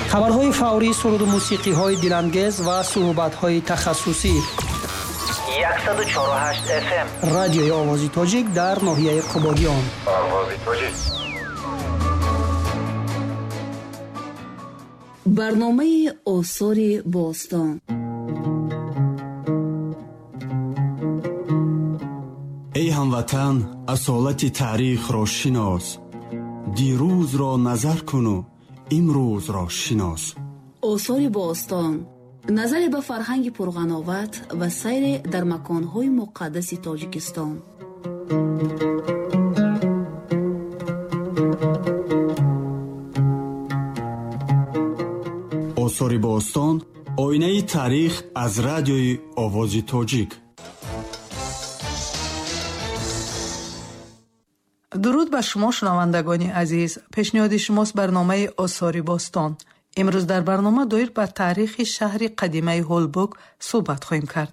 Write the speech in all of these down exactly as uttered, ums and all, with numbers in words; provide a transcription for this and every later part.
خبرهای فوری، سرود و موسیقی‌های دلانگیز و صحبت‌های تخصصی. صد و چهار و هشت اف ام رادیوی آوازی تاجیک در ناحیه قبادیان. آوازی تاجیک. برنامه آثار باستان. ای هموطن، اصالت تاریخ را شناس. دیروز را نظر کن و امروز را شناس. آثار باستان، نظر به فرهنگ پرغناوت و سیر در مکان‌های مقدس تاجیکستان. آثار باستان، آینه تاریخ از رادیوی آوازی تاجیک. درود بر شما شنوندگان عزیز. پیشنهاد شماست برنامه آثار باستان. امروز در برنامه دایر به تاریخ شهر قدیمی هولبوک صحبت خواهیم کرد.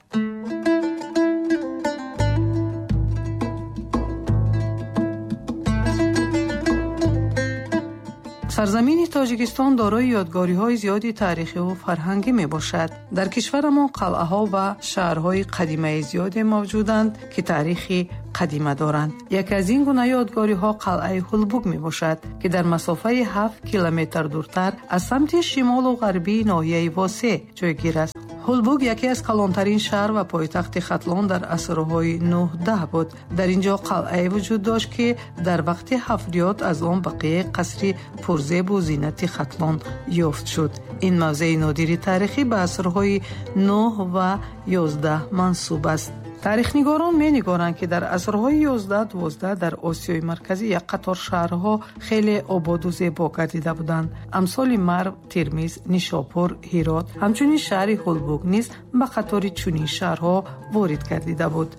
سرزمین تاجیکستان دارای یادگاری‌های زیادی تاریخی و فرهنگی میباشد. در کشور ما قلعه‌ها و شهرهای قدیمی زیادی موجودند که تاریخی قدیمه دارند. یک از این گونه یادگاری‌ها قلعه هولبوک میباشد که در مسافه هفت کیلومتر دورتر از سمت شمال و غربی ناحیه واسه جایگیر است. هولبوک یکی از کلانترین شهر و پایتخت ختلان در عصرهای نه ده بود. در اینجا قلعه وجود داشت که در وقت حفریات از آن بقیه قصر پرزیب و زینت ختلان یافت شد. این موضع نادری تاریخی به عصرهای نه و یازده منسوب است. تاریخ نگاران می نگارند که در عصرهای یازده دوازده در آسیای مرکزی یک قطار شهرها خیلی آباد و زیبا گردیده بودند. امثال مرو، ترمیز، نیشاپور، هرات، همچنین شهر هولبوک نیز به قطار چنین شهرها وارد گردیده بود.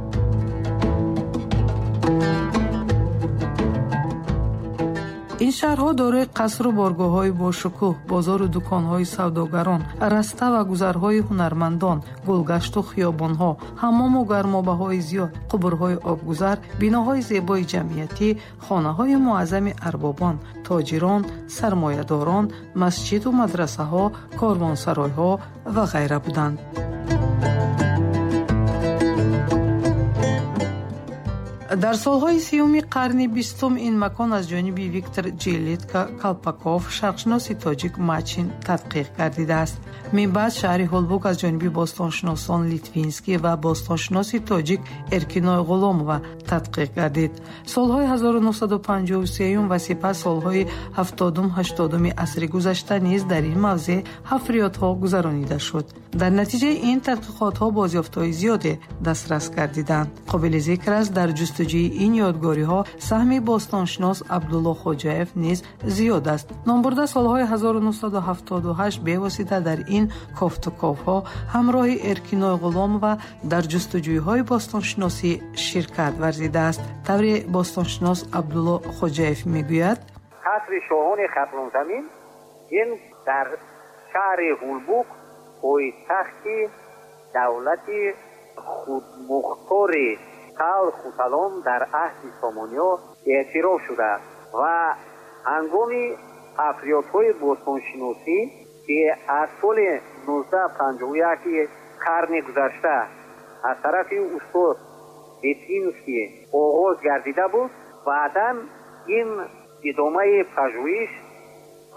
این شهرها دارای قصر و بارگاه‌های با شکوه، بازار و دکان‌های سوداگران، رسته و گذرهای هنرمندان، گلگشت و خیابان‌ها، حمام و گرمابه‌های زیاد، قبرهای آبگذر، بیناهای زیبای جمعیتی، خانه‌های معظم اربابان، تاجران، سرمایه‌داران، مسجد و مدرسه‌ها، کاروانسرای‌ها و غیره بودند. در سالهای سیوم قرن بیستم این مکان از جانب ویکتور جلیتکا کالپاکوف شرقشناس تاجیک ماچین تدقیق گردیده است. من بعد شهر هولبوک از جانب باستانشناسان لیتوینسکی و باستانشناس تاجیک ارکینوی غلاموف تدقیق گردید. سالهای هزار و نهصد و پنجاه و سه و سپس سالهای هفتادم هشتادم عصر گذشته نیز در این موضع حفریات‌ها گذرانیده شد. در نتیجه این تحقیقات‌ها بازیافت‌های زیادی دسترس گردیدند. قابل ذکر است در جستجوی این یادگاری‌ها سهم باستانشناس عبدالله خوجایف نیز زیاد است. نامبرده سالهای هزار و نهصد و هفتاد و هشت به واسطه در این کافت و کاف‌ها همراه ارکینوی غلام و در جستجوی‌های باستانشناسی شرکت ورزیده است. طور باستانشناس عبدالله خوجایف میگوید: قصر شاهان ختلان زمین این در شهر هولبوک پایتخت دولت خودمختار قال خوتالان در عهد سامانیا اعتراف شده و هنگام حفریات‌های باستانشناسی که از سال نوزده پنجاه و یک قرن گذشته از طرف استاد لیتوینسکی آغاز گردیده بود، بعداً این ادامه پژوهش و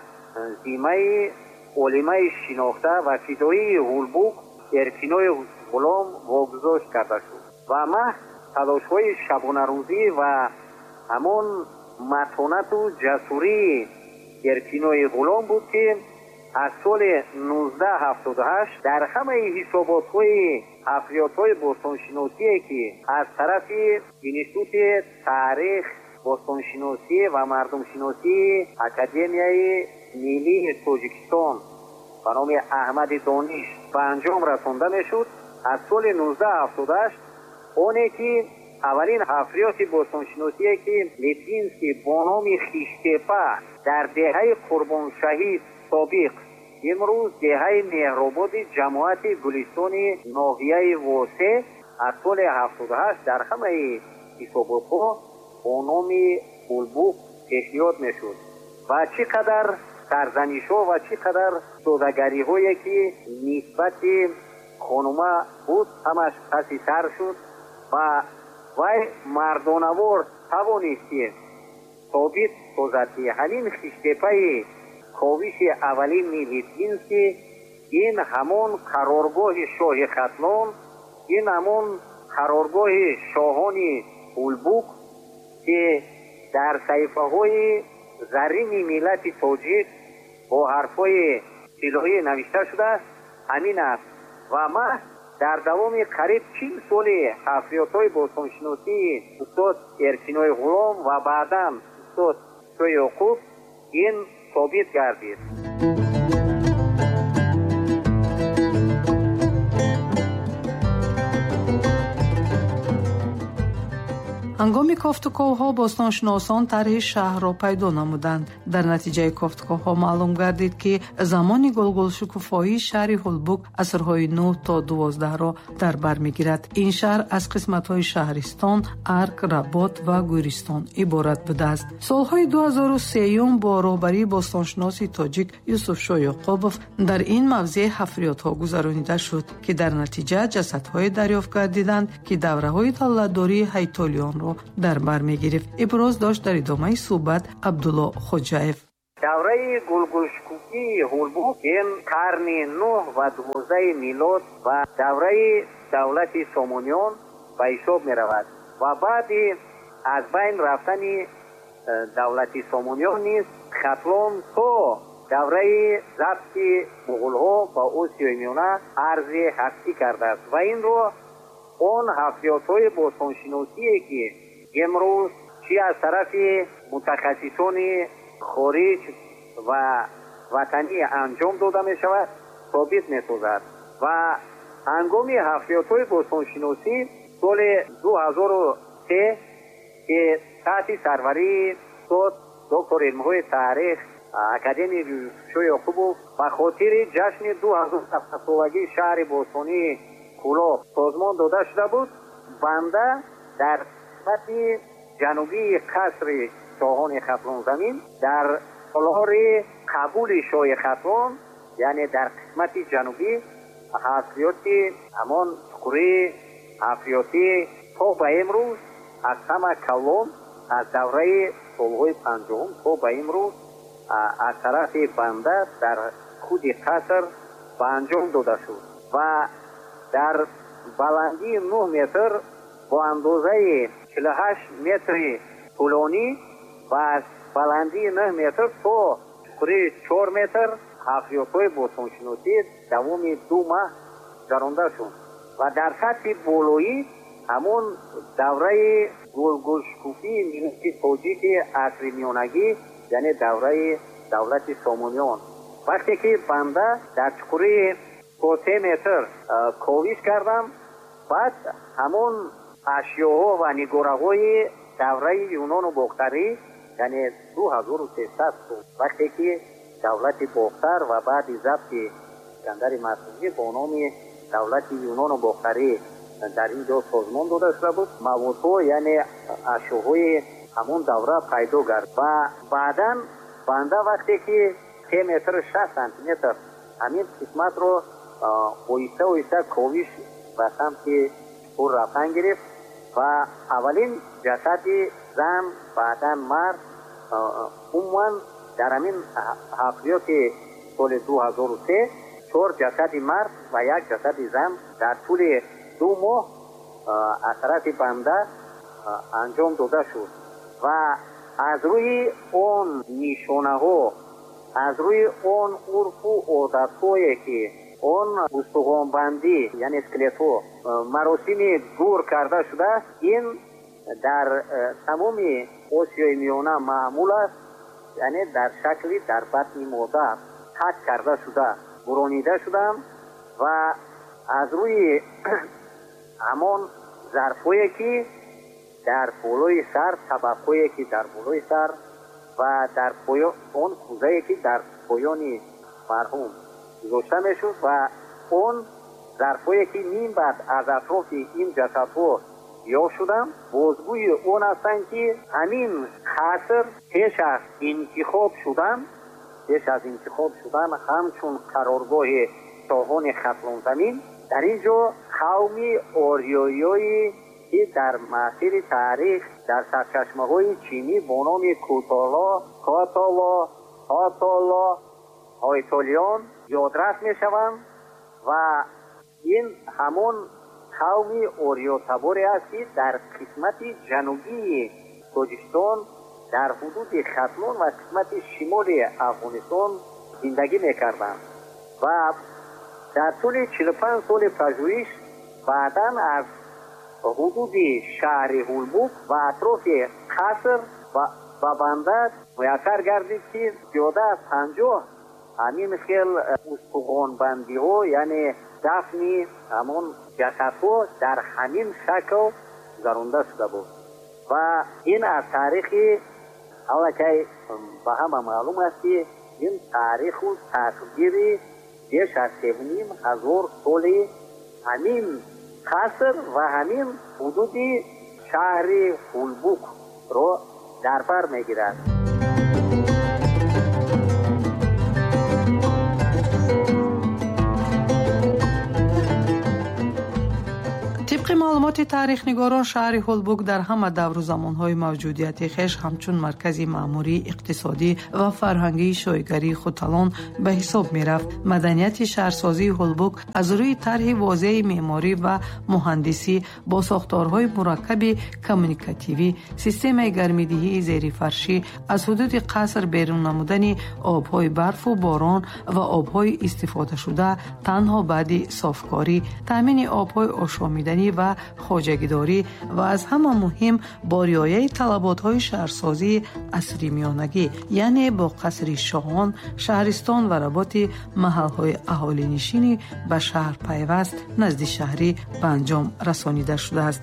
ذمه علمای شناخته و فدایی هولبوک ارکینوی غلام واگذار کرده شد و ما تلاش‌های شبانه روزی و همان متانت و جسوری ارکینوی غلام بود که از سال نوزده هفتاد و هشت در همه حسابات‌های حفریات‌های باستانشناسی که از طرف اینستیتوت تاریخ باستانشناسی و مردمشناسی اکادمیای ملی تاجیکستان به نام احمد دانش به انجام رسانده میشد. از سال نوزده هفتاد و هشت اونه که اولین حفریات باستانشناسی که لیتوینسکی با نام خیشتپه در دهه قربان شهید سابق امروز دهه مهرآباد جماعت گلستان ناحیه واسه از سال هفتاد و هشت در همه حسابات‌ها با نام هولبوک پیشنهاد میشد و چقدر سرزنش‌ها و چقدر سوداگری‌هایی که نسبت خانوما بود همش پسی سر شد و وای مردانوار توانستی ثابت سازد که همین خشتپای کاوش اولین میلیدین که این همون قرارگاه شاه ختلان، این همون قرارگاه شاهان هولبوک که در صحیفه های زرین ملت تاجیک با حرفای طلایی نوشته شده همین است. و ما در دوام قریب چهل سال حفریات‌های باستانشناسی استاد ارچینای غلام و بعداً استاد شاه یعقوب این ثابت گردید. ҳангоми кофтуковҳо бостоншиносон тарҳи шаҳрро пайдо намуданд. дар натиҷаи кофтуковҳо маълум гардид ки замони гулгулшукуфоии шаҳри ҳулбук асрҳои нӯҳ то дувоздаҳро дар бар мегирад. ин шаҳр аз қисматҳои шаҳристон, арк, работ ва гӯристон иборат будааст. солҳои ду ҳазору сеюм бо роҳбарии бостоншиноси тоҷик Юсуфшоҳ Ёқубов дар ин мавзеъ ҳафриётҳо гузаронида шуд, ки дар натиҷа ҷасадҳое дарёфт гардиданд, ки давраҳои давлатдории ҳайтолиёнро дар бар мегирифт. иброз дошт дар идомаи суҳбат Абдулло Хоҷаев. давраи гулгулшукуфии ҳулбук ин қарни нӯҳ ва дувоздаҳи милод ва давраи давлати сомониён ба ҳисоб меравад ва баъди аз байн рафтани давлати сомониён низ хатлон то давраи забти муғулҳо ба осиёи миёна арзи ҳаққӣ кардааст ва инро он ҳафриётҳои бостоншиносие ки имрӯз чи аз тарафи мутахассисони хориҷ ва ватанӣ анҷом дода мешавад собит месозад. ва ҳангоми ҳафриётҳои бостоншиносӣ соли ду ҳазору се ки таҳти сарварии устод доктор илмҳои таърих академик Юсуфшоҳ Ёқубов ба хотири ҷашни ду ҳазор сафсолагии шаҳри бостонии кӯлоҳ созмон дода шуда буд. банда дар қисмати ҷанубии қасри шоҳони хатлонзамин дар солҳори қабули шоҳи хатлон, яъне дар қисмати ҷанубӣ ҳафриёти ҳамон чуқурии ҳафриётӣ то ба имрӯз аз ҳама калон аз давраи солҳои панҷоҳум то ба имрӯз аз тарафи банда дар худи қаср ба анҷом дода шуд ва дар баландии нӯҳ метр бо андозаи чилу ҳашт метри тӯлонӣ ва аз баландии нӯҳ метр то чуқурии чор метр ҳафриётҳои бостоншиносӣ давоми ду маҳ гузаронда шуд ва дар сатҳи болоӣ ҳамон давраи гулгулшукуфии миллати тоҷики асри миёнагӣ, яъне давраи давлати сомониён. вақте ки банда дар чуқурии се метр ковиш кардам, баъд ҳамон ашёҳо ва нигораҳои давраи юнону бохтарӣ, яъне ду ҳазору сесад сол, вақте ки давлати бохтар ва баъди забти искандари масъуди бо номи давлати юнону бохтарӣ дар ин ҷо созмон дода шуда буд, маводҳо яъне ашёҳои ҳамон давра пайдо гардид ва баъдан банда вақте ки се метр шаст сантиметр ҳамин қисматро оҳиста оҳиста ковиш ба самти чуқур рафтан гирифт ва аввалин ҷасади зан, баъдан мард, умуман дар ҳамин ҳафриёти соли ду ҳазору се чор ҷасади мард ва як ҷасади зан дар тӯли ду моҳ аз тарафи банда анҷом дода шуд ва аз рӯи он нишонаҳо, аз рӯи он урфу одатҳое ки он устуғонбандӣ, яъне скелетҳо маросими гур карда шудааст, ин дар тамоми осиёи миёна маъмул аст, яъне дар шакли дар батни модар так карда шуда буронида шуданд ва аз рӯи ҳамон зарфҳое ки дар болои сар, табақҳое ки дар болои сар ва дар он кӯзае ки дар поёни марҳум гузошта мешуд ва он зарфҳое ки ним баъд аз атрофи ин ҷасадҳо ёфт шуданд, бозгӯи он ҳастанд ки ҳамин қаср пеш аз интихоб шуданд پیش از انتخاب شدن همچون قرارگاه شاهان خطلون زمین، در اینجا قومی آریایی که در مسیر تاریخ در سرچشمه های چینی با نام کوتالا، کاتالا، هاتالا، هایتالیان یادرس می شوند و این همون قومی آریا تباری است که در قسمت جنوبی تاجیکستان در حدود خطلون و قسمت شمال افغانستان زندگی می کردند و در طول چهل و پنج سال پژوهش بعداً از حدود شهر هولبوک و اطراف قصر و بندر میسر گردید که زیاده از پنجاه همین خیل استخوان بندی ها یعنی دفن همون جسد ها در همین شکل گذرانده شده بود و این از تاریخی حالا که به همه معلوم است که این تاریخ و تقدیر بیش از سیونیم هزار سالی همین قصر و همین حدود شهر هولبوک رو در بر میگیرد. طبق معلومات تاریخ‌نگاران شهر هولبوک در همه دور و زمانهای موجودیت خیش همچون مرکزی معماری، اقتصادی و فرهنگی شایگری خوتالان به حساب می رفت. مدنیت شهرسازی هولبوک از روی طرح واضح معماری و مهندسی با ساختارهای مرکب کمیونیکاتیوی، سیستم گرمایدهی زیر فرشی، از حدود قصر بیرون نمودن آبهای برف و باران و آبهای استفاده شده تنها بعد صافکاری، تامین آبهای آشامیدنی و خواجگیداری و از همه مهم با رعایت طلبات‌های شهرسازی عصری میانگی، یعنی با قصر شاهان، شهرستان و رباط محل‌های اهالی نشینی به شهر پیوست نزد شهری به انجام رسانیده شده است.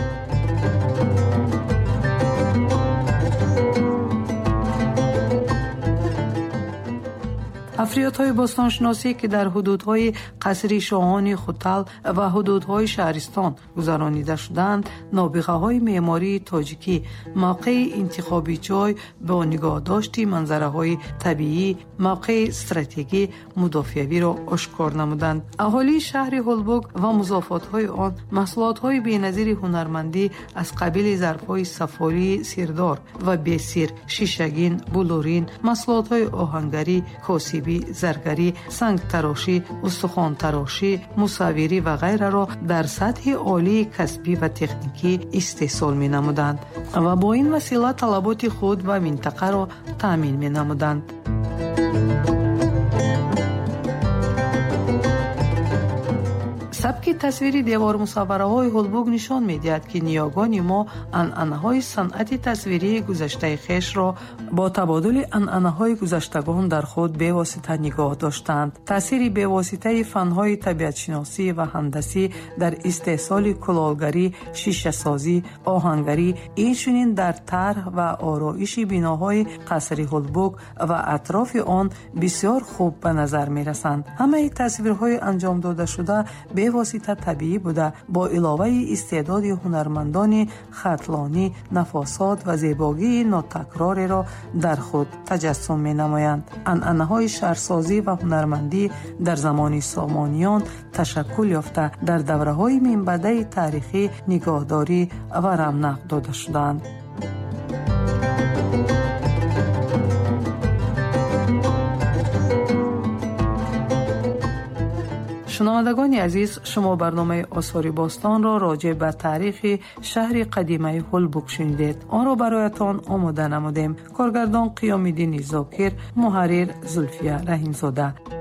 افریادهای باستانشناسی که در حدودهای قصری شاهان خوتل و حدودهای شهرستان گذرانیده شدند، نابغه های معماری تاجیکی، موقع انتخابی جای با نگاه داشتی منظره های طبیعی، موقع استراتژی مدافعوی را آشکار نمودند. اهالی شهر هولبوک و مضافات های آن محصولات های بی‌نظیر هنرمندی از قبیل ظرف های سفالی سیردار و بیسیر، شیشگین، بلورین، محصولات های آهنگری، کاسبی، زرگری، سنگ تراشی، استخوان تراشی، مصوری و غیره را در سطح عالی کسبی و تکنیکی استحصال می نمودند و با این وسیله طلبات خود و منطقه را تامین می نمودند. سبک تصویری دیوار مصوره های هولبوک نشان می‌دهد که نیاگان ما عنعنه های صنعت تصویری گذشته خیش را با تبادل عنعنه های گذشتگان در خود به واسطه نگاه داشتند. تأثیر به واسطه فن‌های طبیعت شناسی و هندسی در استحصال کلالگری، شیشه سازی، آهنگری، اینچنین در طرح و آرایش بناهای قصر هولبوک و اطراف آن بسیار خوب به نظر می‌رسند. همه تصویرهای انجام داده شده به واسطه طبیعی بوده، با علاوه استعداد هنرمندان خطلانی، نفاسات و زیبایی ناتکراری را در خود تجسم می نمایند. عنعنه های شهرسازی و هنرمندی در زمان سامانیان تشکل یافته در دوره های منبعه تاریخی نگاهداری و رونق داده شدند. شنوندگان عزیز، شما برنامه آثار باستان را راجع به تاریخ شهر قدیمی هولبوک شنیدید. آن را برایتان آماده نمودیم. کارگردان قیام‌الدین زاکر، محرر زلفیه رحیم‌زاده.